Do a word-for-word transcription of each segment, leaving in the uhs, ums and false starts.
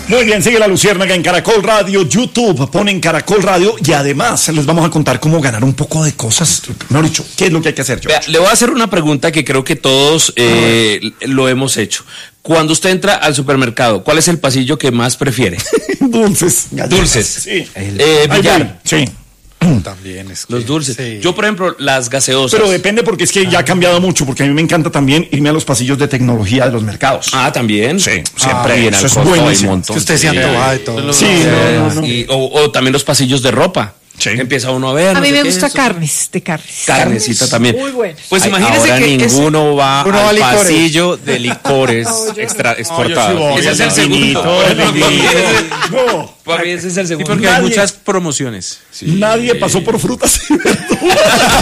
Muy bien, sigue La Luciérnaga en Caracol Radio, YouTube, ponen Caracol Radio y además les vamos a contar cómo ganar un poco de cosas. No, dicho, ¿qué es lo que hay que hacer, Vea, le voy a hacer una pregunta que creo que todos eh, lo hemos hecho. Cuando usted entra al supermercado, ¿cuál es el pasillo que más prefiere? Dulces. Galletas. Dulces. Sí. Eh, billar. Sí. También es que, Los dulces. Sí. Yo, por ejemplo, las gaseosas. Pero depende porque es que ya ha cambiado mucho, porque a mí me encanta también irme a los pasillos de tecnología de los mercados. Ah, también. Sí, siempre ah, bien eso al es costo, hay un buenísimo. montón. Que usted se antoja de todo. Sí, no, no, no. Y- o, o también los pasillos de ropa. Sí. Empieza uno a ver. A no mí sé me qué, gusta eso. carnes, de carnes. Carnecita también. Muy buenas. Pues Ay, imagínese ahora que ese- ninguno va Uno va a al licores. pasillo de licores extra exportados. Ese es el segundo. No, Para mí ese es el Sí, segundo. porque hay Nadie- muchas promociones. Sí. nadie pasó por frutas y verduras.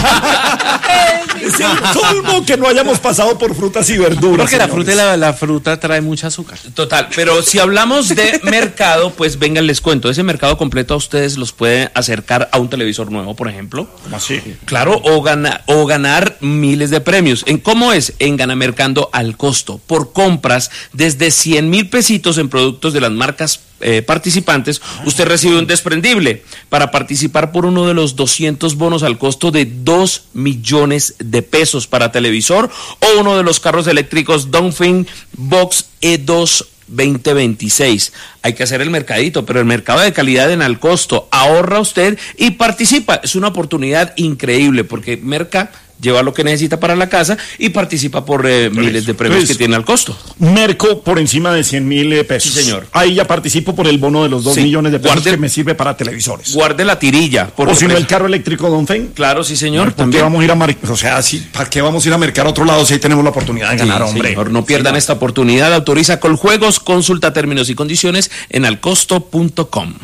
Es el colmo que no hayamos pasado por frutas y verduras. Porque la señores. fruta, y la, la fruta trae mucho azúcar. Total, pero si hablamos de mercado, pues vengan, les cuento. Ese mercado completo a ustedes los puede acercar a un televisor nuevo, por ejemplo. Así. Claro, o, gana, o ganar miles de premios. ¿En cómo es? En Ganamercando al costo. Por compras desde cien mil pesitos en productos de las marcas eh, participantes, usted recibe un desprendible para participar por uno de los doscientos bonos al costo de dos millones de pesos para televisor o uno de los carros eléctricos Dongfeng Box E dos veinte veintiséis. Hay que hacer el mercadito, pero el mercado de calidad en al costo. Ahorra usted y participa. Es una oportunidad increíble porque Merca lleva lo que necesita para la casa y participa por eh, miles de premios Pues, que tiene al costo. Merco por encima de cien mil pesos. Sí, señor. Ahí ya participo por el bono de los dos Sí. millones de pesos Guarde- que me sirve para televisores. Guarde la tirilla. Porque O si no, pues, el carro eléctrico Dongfeng. claro, sí, señor. ¿Por qué también. vamos a ir a mar... O sea, sí, ¿para qué vamos a ir a mercar a otro lado si ahí tenemos la oportunidad de ganar, Sí, hombre? señor, no pierdan esta oportunidad. Autoriza Coljuegos, consulta términos y condiciones en alcosto punto com.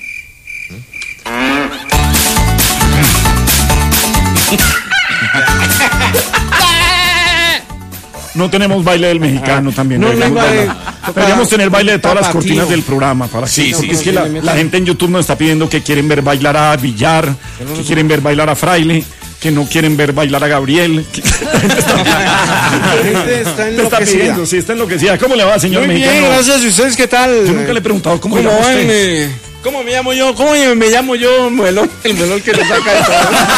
No tenemos baile del mexicano también. No, deberíamos, no hay baile. bailar. Deberíamos tener baile de todas las Tapatio. cortinas del programa. Para que, Sí, porque sí, es sí, que la, sí, la gente en YouTube nos está pidiendo que quieren ver bailar a Villar, que quieren ver bailar a Fraile, que no quieren ver bailar a Gabriel. que- La gente está Te está enloquecida. pidiendo, sí, está enloquecida. ¿Cómo le va, señor Muy mexicano? bien, gracias. ¿Y ustedes qué tal? Yo nunca le he preguntado cómo, ¿Cómo le llama van? usted. eh? ¿Cómo me llamo yo? ¿Cómo me llamo yo? Melón, el melón que le saca de todo.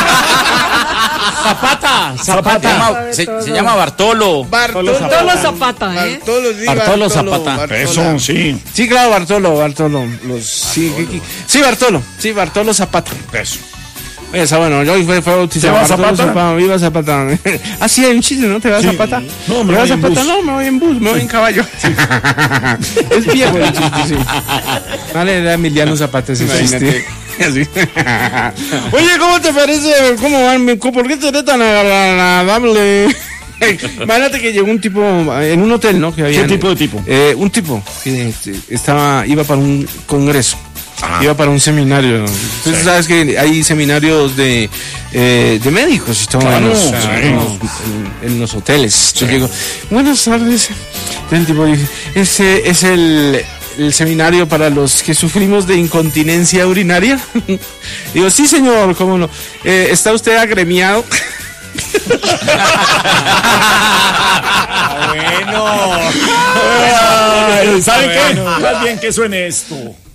Zapata, Zapata. Zapata. Se, se llama Bartolo. Bartolo Bartolo Zapata, ¿eh? Bartolo, sí, Bartolo Zapata. Bartola. Eso, sí. Sí, claro, Bartolo, Bartolo. Los, sí, sí, sí, Bartolo. Sí, Bartolo Zapata. Eso. Oye, está bueno, yo fue, fue bautizado. ¿Te va Bartolo Zapata? Viva Zapata. Ah, sí, hay un chiste, ¿no? ¿Te vas Sí. Zapata? No, me ¿Te vas voy en Zapata? bus. No, me voy en bus, me voy en caballo. Es viejo el chiste, sí. Vale, era Emiliano Zapata ese chiste. Así. Oye, ¿cómo te parece? ¿Cómo van? ¿Por qué te eres tan agradable? Imagínate que llegó un tipo en un hotel, ¿no? Que había, ¿Qué tipo de tipo? Eh, un tipo que este, estaba, iba para un congreso. Iba para un seminario. Entonces, sabes que hay seminarios de, eh, de médicos y todo Claro, en, los, sí. en, los, en- en los hoteles. Entonces digo, buenas tardes. Entonces el tipo dice, este es el, el seminario para los que sufrimos de incontinencia urinaria. Digo, sí, señor, ¿cómo no? Eh, ¿Está usted agremiado? Ay, ¿sabe qué? Más bien que suene esto.